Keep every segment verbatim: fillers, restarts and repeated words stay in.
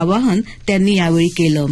आवाहन त्यांनी यावेळी केलं.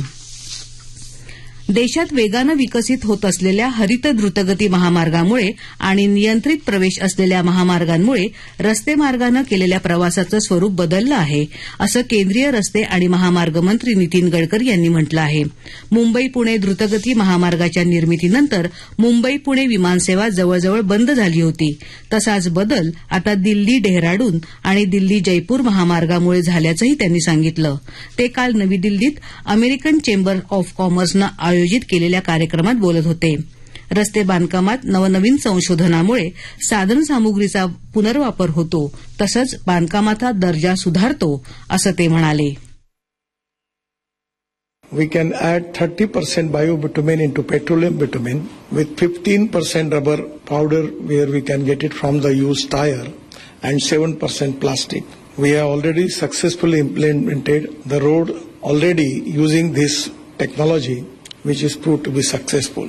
देशात वेगानं विकसित होत असलेल्या हरित द्रुतगती महामार्गामुळे आणि नियंत्रित प्रवेश असलेल्या महामार्गांमुळे रस्ते मार्गानं केलेल्या प्रवासाचं स्वरूप बदललं आहे, असं केंद्रीय रस्ते आणि महामार्ग मंत्री नितीन गडकरी यांनी म्हटलं आहे. मुंबई पुणे द्रुतगती महामार्गाच्या निर्मितीनंतर मुंबई पुणे विमानसेवा जवळजवळ बंद झाली होती. तसाच बदल आता दिल्ली डेहराडून आणि दिल्ली जयपूर महामार्गामुळे झाल्याचंही त्यांनी सांगितलं. ते काल नवी दिल्लीत अमेरिकन चेंबर ऑफ कॉमर्सनं आयोजित केलेल्या कार्यक्रमात बोलत होते. रस्ते बांधकामात नवनवीन संशोधनामुळे साधनसामुग्रीचा पुनर्वापर होतो, तसंच बांधकामाचा दर्जा सुधारतो, असं ते म्हणाले. We can add thirty percent bio-bitumen into petroleum bitumen with fifteen percent rubber powder where we can get it from the used tire and seven percent plastic. We have already successfully implemented the road already using this technology, which is proved to be successful.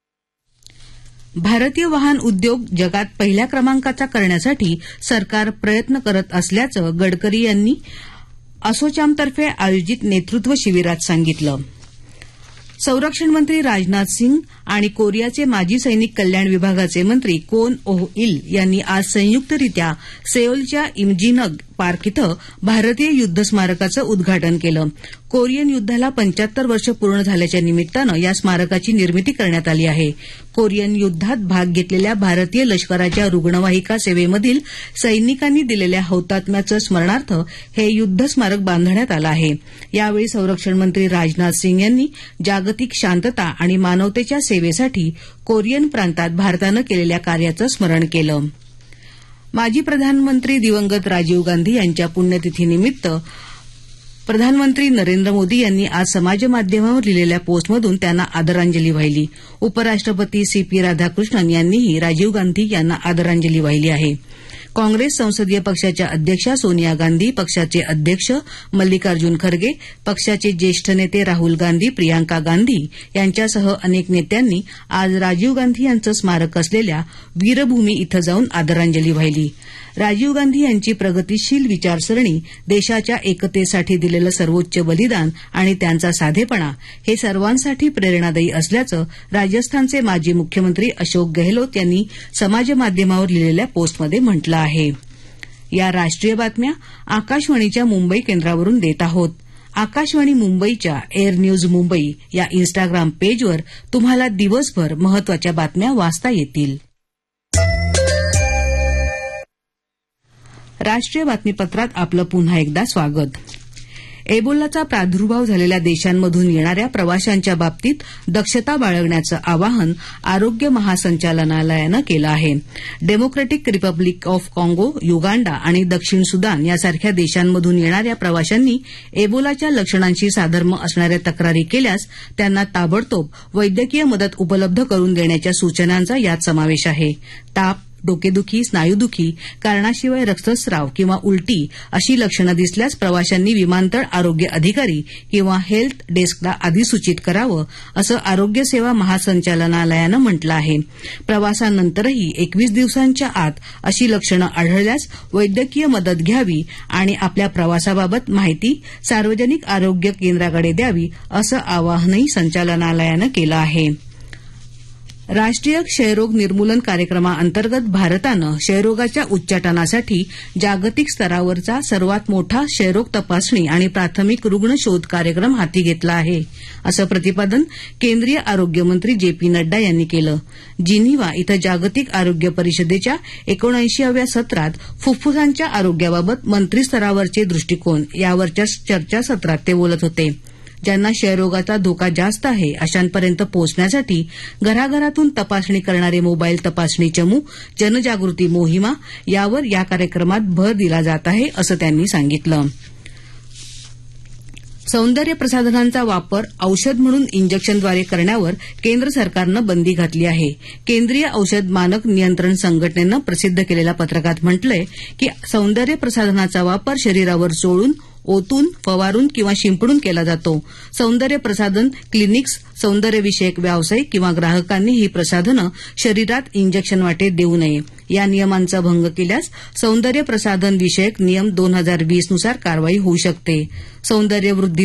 भारतीय वाहन उद्योग जगात पहिल्या क्रमांकाचा करण्यासाठी सरकार प्रयत्न करत असल्याचं गडकरी यांनी असोचॅमतर्फे आयोजित नेतृत्व शिबिरात सांगितलं. संरक्षण मंत्री राजनाथ सिंग आणि कोरियाचे माजी सैनिक कल्याण विभागाचे मंत्री कोन ओह इल यांनी आज संयुक्तरित्या सेओलच्या इमजिनग पार्क इथं भारतीय युद्ध स्मारकाचं उद्घाटन केलं. कोरियन युद्धाला पंच्याहत्तर वर्ष पूर्ण झाल्याच्या निमित्तानं या स्मारकाची निर्मिती करण्यात आली आहे. कोरियन युद्धात भाग घेतलेल्या भारतीय लष्कराच्या रुग्णवाहिका सेवेमधील सैनिकांनी दिलेल्या हौतात्म्याचं स्मरणार्थ हे युद्ध स्मारक बांधण्यात आलं आहे. यावेळी संरक्षण मंत्री राजनाथ सिंग यांनी जागतिक शांतता आणि मानवतेच्या सेवेसाठी कोरियन प्रांतात भारतानं केलेल्या कार्याचं स्मरण केलं. माजी प्रधानमंत्री दिवंगत राजीव गांधी यांच्या पुण्यतिथीनिमित्त प्रधानमंत्री नरेंद्र मोदी यांनी आज समाजमाध्यमावर लिहिलेल्या पोस्टमधून त्यांना आदरांजली वाहिली. उपराष्ट्रपती सी पी राधाकृष्णन यांनीही राजीव गांधी यांना आदरांजली वाहिली आहे. काँग्रेस संसदीय पक्षाच्या अध्यक्षा सोनिया गांधी, पक्षाचे अध्यक्ष मल्लिकार्जुन खरगे, पक्षाचे ज्येष्ठ नेते राहुल गांधी, प्रियांका गांधी यांच्यासह अनेक नेत्यांनी आज राजीव गांधी यांचं स्मारक असलेल्या वीरभूमी इथं जाऊन आदरांजली वाहिली. राजीव गांधी यांची प्रगतिशील विचारसरणी, देशाच्या एकतेसाठी दिलेलं सर्वोच्च बलिदान आणि त्यांचा साधेपणा हे सर्वांसाठी प्रेरणादायी असल्याचं राजस्थानचे माजी मुख्यमंत्री अशोक गेहलोत यांनी समाजमाध्यमावर लिहिलेल्या पोस्टमध्ये म्हटलं आहे. या राष्ट्रीय बातम्या आकाशवाणीच्या मुंबई केंद्रावरून देत आहोत. आकाशवाणी मुंबईच्या एअर न्यूज मुंबई या इन्स्टाग्राम पेजवर तुम्हाला दिवसभर महत्वाच्या बातम्या वाचता येतील. राष्ट्रीय बातमीपत्रात आपलं पुन्हा एकदा स्वागत. एबोलाचा प्रादुर्भाव झालेल्या देशांमधून येणाऱ्या प्रवाशांच्या बाबतीत दक्षता बाळगण्याचं आवाहन आरोग्य महासंचालनालयानं केलं आहे. डेमोक्रॅटिक रिपब्लिक ऑफ काँगो, युगांडा आणि दक्षिण सुदान यासारख्या देशांमधून येणाऱ्या प्रवाशांनी एबोलाच्या लक्षणांशी साधर्म्य असणाऱ्या तक्रारी केल्यास त्यांना ताबडतोब वैद्यकीय मदत उपलब्ध करून देण्याच्या सूचनांचा यात समावेश आहे. ताप, डोकेदुखी, स्नायुदुखी, कारणाशिवाय रक्तस्राव किंवा उलटी अशी लक्षणं दिसल्यास प्रवाशांनी विमानतळ आरोग्य अधिकारी किंवा हेल्थ डेस्कला आधी सूचित करावं, असं आरोग्य सेवा महासंचालनालयानं म्हटलं आहे. प्रवासानंतरही एकवीस दिवसांच्या आत अशी लक्षणं आढळल्यास वैद्यकीय मदत घ्यावी आणि आपल्या प्रवासाबाबत माहिती सार्वजनिक आरोग्य केंद्राकडे द्यावी, असं आवाहनही संचालनालयानं केलं आहे. राष्ट्रीय क्षयरोग निर्मूलन कार्यक्रमाअंतर्गत भारतानं क्षयरोगाच्या उच्चाटनासाठी जागतिक स्तरावरचा सर्वात मोठा क्षयरोग तपासणी आणि प्राथमिक रुग्ण शोध कार्यक्रम हाती घेतला आहे, असं प्रतिपादन केंद्रीय आरोग्यमंत्री जे पी नड्डा यांनी केलं. जिनिव्हा इथं जागतिक आरोग्य परिषदेच्या एकोणऐंशीव्या सत्रात फुफ्फुसांच्या आरोग्याबाबत मंत्रीस्तरावरचे दृष्टिकोन यावरच्या चर्चासत्रात ते बोलत होते. ज्यांना क्षयरोगाचा धोका जास्त आहे अशांपर्यंत पोहोचण्यासाठी घराघरातून तपासणी करणारे मोबाईल तपासणी चमू, जनजागृती मोहिमा यावर या कार्यक्रमात भर दिला जात आहे, असं त्यांनी सांगितलं. सौंदर्य प्रसाधनांचा वापर औषध म्हणून इंजेक्शनद्वारे करण्यावर केंद्र सरकारनं बंदी घातली आहे. केंद्रीय औषध मानक नियंत्रण संघटनेनं प्रसिद्ध केलेल्या पत्रकात म्हटलंय की सौंदर्य प्रसाधनाचा वापर शरीरावर चोळून, ओतून, फवारून किंवा शिंपडून केला जातो. सौंदर्य प्रसाधन क्लिनिक्स, सौंदर्यविषयक व्यावसायिक किंवा ग्राहकांनी ही प्रसाधनं शरीरात इंजेक्शन वाटे देऊ नये. या नियमांचा भंग केल्यास सौंदर्य प्रसाधन विषयक नियम दोन हजार वीस नुसार कारवाई होऊ शकते. सौंदर्यवृद्धी